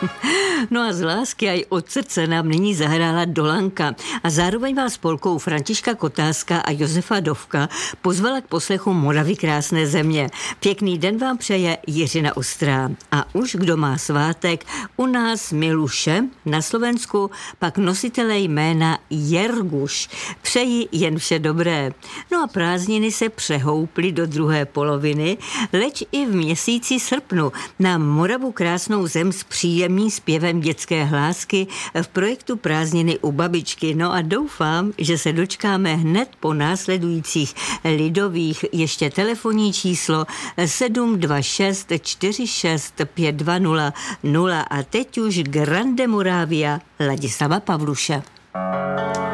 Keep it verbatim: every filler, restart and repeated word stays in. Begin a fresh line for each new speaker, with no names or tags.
No a z lásky a i od srdce nám nyní zahrála Dolanka a zároveň vás spolkou Františka Kotázka a Josefa Dovka pozvala k poslechu Moravy krásné země. Pěkný den vám přeje Jiřina Ostrá. A už kdo má svátek, u nás Miluše, na Slovensku pak nositelé jména Jerguš. Přeji jen vše dobré. No a prázdniny se přehouply do druhé poloviny, leč i v měsíci srpnu nám Moravu krásnou zem s příjemným zpěvem dětské hlásky v projektu Prázdniny u babičky. No a doufám, že se dočkáme hned po následujících lidových. Ještě telefonní číslo sedm dva šest čtyři šest pět dva nula nula a teď už Grande Moravia Ladislava Pavluše.